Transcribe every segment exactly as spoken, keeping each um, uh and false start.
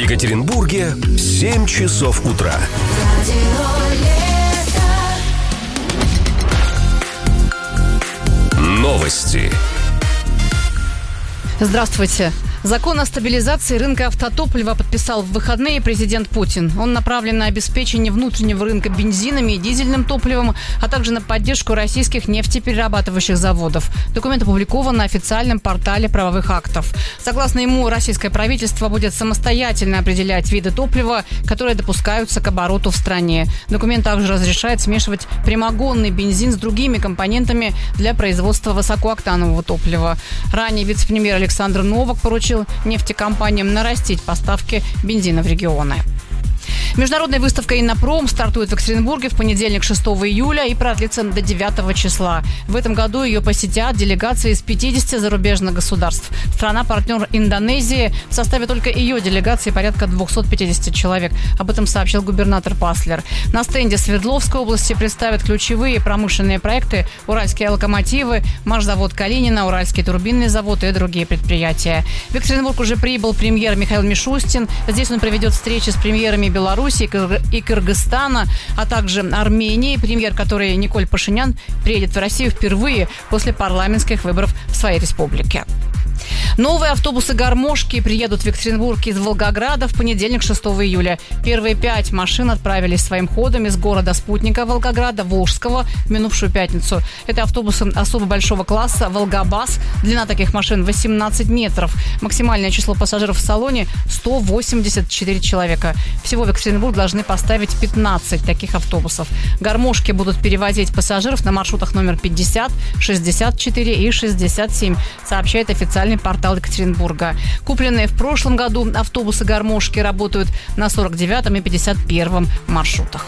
Екатеринбурге семь часов утра. Новости. Здравствуйте. Закон о стабилизации рынка автотоплива подписал в выходные президент Путин. Он направлен на обеспечение внутреннего рынка бензином и дизельным топливом, а также на поддержку российских нефтеперерабатывающих заводов. Документ опубликован на официальном портале правовых актов. Согласно ему, российское правительство будет самостоятельно определять виды топлива, которые допускаются к обороту в стране. Документ также разрешает смешивать прямогонный бензин с другими компонентами для производства высокооктанового топлива. Ранее вице-премьер Александр Новак поручил нефтекомпаниям нарастить поставки бензина в регионы. Международная выставка «Иннопром» стартует в Екатеринбурге в понедельник, шестого июля, и продлится до девятого числа. В этом году ее посетят делегации из пятидесяти зарубежных государств. Страна-партнер Индонезии, в составе только ее делегации порядка двухсот пятидесяти человек. Об этом сообщил губернатор Паслер. На стенде Свердловской области представят ключевые промышленные проекты: уральские локомотивы, машзавод Калинина, уральский турбинный завод и другие предприятия. В Екатеринбург уже прибыл премьер Михаил Мишустин. Здесь он проведет встречи с премьерами Беларуси и Кыргызстана, а также Армении. Премьер, который Николь Пашинян, приедет в Россию впервые после парламентских выборов в своей республике. Новые автобусы-гармошки приедут в Екатеринбург из Волгограда в понедельник, шестого июля. Первые пять машин отправились своим ходом из города-спутника Волгограда, Волжского, в минувшую пятницу. Это автобусы особо большого класса «Волгабас». Длина таких машин восемнадцать метров. Максимальное число пассажиров в салоне – сто восемьдесят четыре человека. Всего в Екатеринбург должны поставить пятнадцать таких автобусов. Гармошки будут перевозить пассажиров на маршрутах номер пятьдесят, шестьдесят четыре и шестьдесят семь, сообщает официальный портал Екатеринбурга. Купленные в прошлом году автобусы-гармошки работают на сорок девятом и пятьдесят первом маршрутах.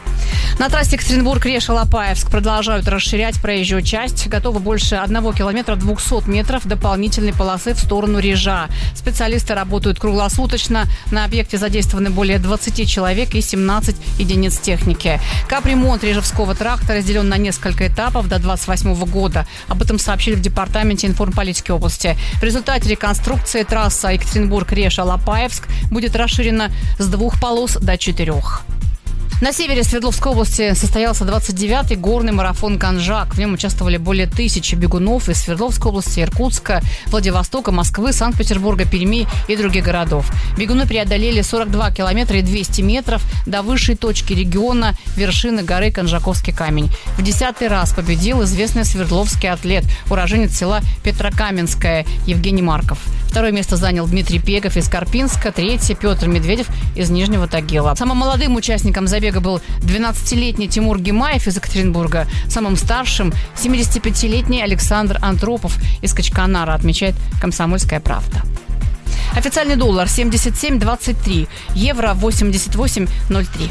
На трассе Екатеринбург-Реша-Лопаевск продолжают расширять проезжую часть. Готово больше одного километра двухсот метров дополнительной полосы в сторону Режа. Специалисты работают круглосуточно. На объекте задействованы более двадцати человек и семнадцать единиц техники. Капремонт Режевского тракта разделен на несколько этапов до двадцать восьмого года. Об этом сообщили в Департаменте информполитики области. В результате реконструкции трасса Екатеринбург-Реша-Лопаевск будет расширена с двух полос до четырех. На севере Свердловской области состоялся двадцать девятый горный марафон «Конжак». В нем участвовали более тысячи бегунов из Свердловской области, Иркутска, Владивостока, Москвы, Санкт-Петербурга, Перми и других городов. Бегуны преодолели сорок два километра и двести метров до высшей точки региона, вершины горы Конжаковский камень. В десятый раз победил известный свердловский атлет, уроженец села Петрокаменское Евгений Марков. Второе место занял Дмитрий Пегов из Карпинска, третье – Петр Медведев из Нижнего Тагила. Самым молодым участником забега был двенадцатилетний Тимур Гимаев из Екатеринбурга. Самым старшим – семидесятипятилетний Александр Антропов из Качканара, отмечает «Комсомольская правда». Официальный доллар семьдесят семь двадцать три, евро восемьдесят восемь ноль три.